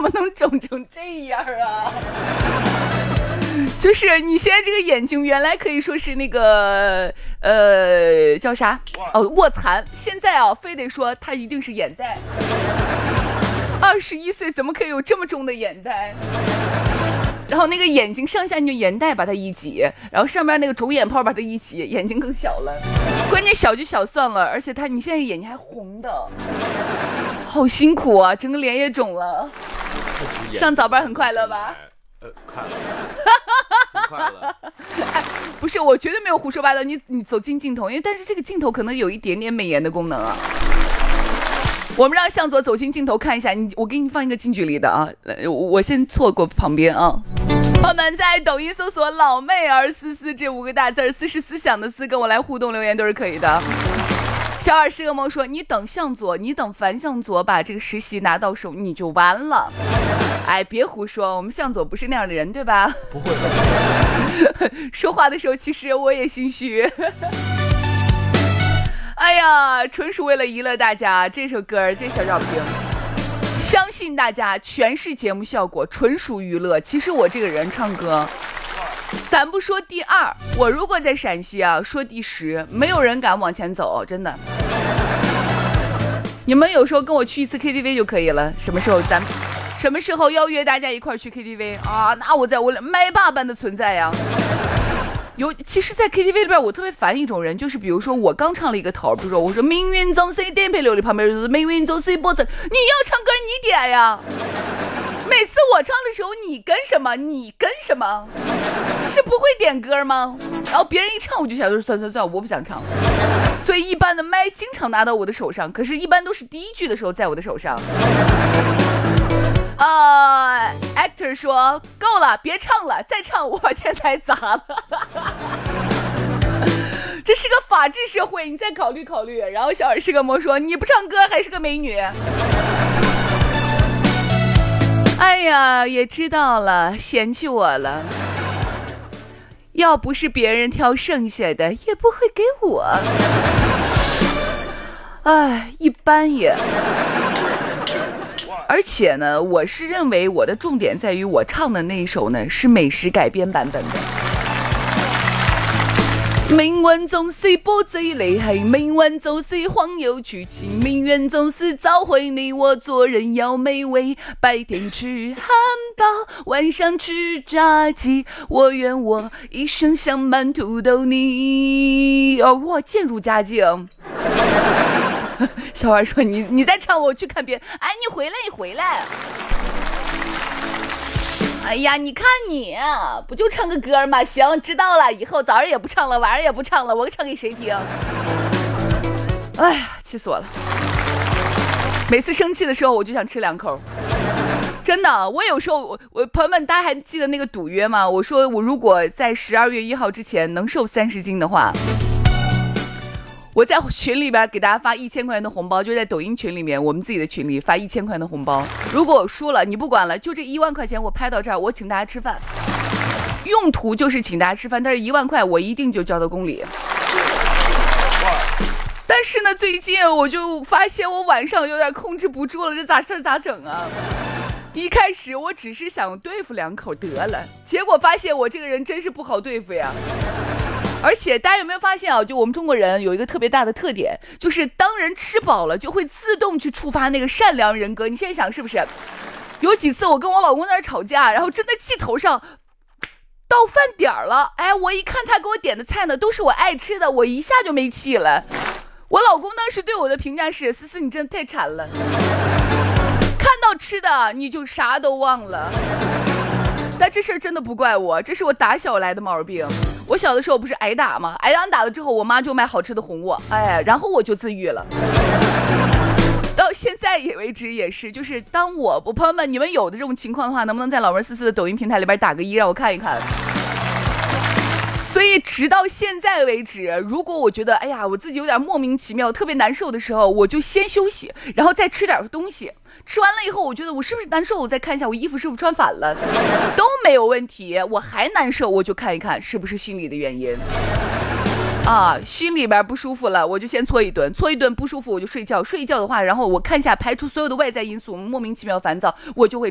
么能肿成这样啊？就是你现在这个眼睛原来可以说是那个叫啥卧蚕，现在啊非得说它一定是眼袋。21岁怎么可以有这么重的眼袋？然后那个眼睛上下你就眼袋把它一挤，然后上面那个肿眼泡把它一挤，眼睛更小了。关键小就小算了，而且你现在眼睛还红的，好辛苦啊，整个脸也肿了。上早班很快乐吧？ 快乐，快乐。 哎，不是，我绝对没有胡说八道。你走进镜头，因为但是这个镜头可能有一点点美颜的功能啊。我们让向佐走进镜头看一下，我给你放一个近距离的啊，我先错过旁边啊。朋友们在抖音搜索“老妹儿思思”这5个大字，思是思想的思，跟我来互动留言都是可以的。小耳是个梦说，你等向佐，你等樊向佐把这个实习拿到手，你就完了。哎，别胡说，我们向佐不是那样的人，对吧？ 不会的。 说话的时候，其实我也心虚。哎呀，纯属为了娱乐大家，这首歌这小照片，相信大家全是节目效果，纯属娱乐。其实我这个人唱歌，咱不说第2，我如果在陕西啊，说第10，没有人敢往前走，真的。你们有时候跟我去一次 KTV 就可以了，什么时候邀约大家一块去 KTV 啊？那我麦霸般的存在呀。其实在 KTV 里边我特别烦一种人，就是比如说我刚唱了一个头，比如说我说命运总是颠沛流离，旁边就是命运总是波折，你要唱歌你点呀。每次我唱的时候你跟什么是不会点歌吗？然后别人一唱我就想说算我不想唱，所以一般的麦经常拿到我的手上，可是一般都是第1句的时候在我的手上。actor 说够了，别唱了，再唱我把天台砸了。这是个法治社会，你再考虑考虑。然后小耳是个魔说你不唱歌还是个美女。哎呀，也知道了，嫌弃我了。要不是别人挑剩下的，也不会给我。哎，一般也。而且呢，我是认为我的重点在于我唱的那一首呢是美食改编版本的。命运總是波折離係，命運總是荒有劇情，命運總是召回你我做人要美味，白天吃漢堡，晚上吃炸雞，我願我一生像滿土豆泥。哇，渐入佳境。小孩说你再唱我去看别人。哎，你回来。哎呀，你看你不就唱个歌吗？行，知道了，以后早上也不唱了，晚上也不唱了，我唱给谁听？哎呀，气死我了！每次生气的时候我就想吃2口，真的。我有时候我朋友们，大家还记得那个赌约吗？我说我如果在12月1号之前能瘦30斤的话，我在群里边给大家发1000块钱的红包，就在抖音群里面，我们自己的群里发1000块钱的红包。如果我输了，你不管了，就这1万块钱我拍到这儿，我请大家吃饭，用途就是请大家吃饭，但是1万块我一定就交到公里。但是呢，最近我就发现我晚上有点控制不住了，这咋事儿咋整啊？一开始我只是想对付2口得了，结果发现我这个人真是不好对付呀。而且大家有没有发现啊？就我们中国人有一个特别大的特点，就是当人吃饱了，就会自动去触发那个善良人格。你现在想是不是？有几次我跟我老公在那吵架，然后真的气头上，到饭点了，哎，我一看他给我点的菜呢，都是我爱吃的，我一下就没气了。我老公当时对我的评价是：思思，你真的太馋了，看到吃的你就啥都忘了。但这事儿真的不怪我，这是我打小来的毛病。我小的时候不是挨打吗？挨打了之后，我妈就买好吃的哄我，哎，然后我就自愈了。到现在也为止也是，就是当我朋友们，你们有的这种情况的话，能不能在老妹思思的抖音平台里边打个1，让我看一看？所以直到现在为止，如果我觉得哎呀我自己有点莫名其妙特别难受的时候，我就先休息，然后再吃点东西，吃完了以后我觉得我是不是难受，我再看一下我衣服是不是穿反了，都没有问题，我还难受我就看一看是不是心理的原因啊，心里边不舒服了我就先搓一顿不舒服我就睡觉的话，然后我看一下排除所有的外在因素，莫名其妙烦躁我就会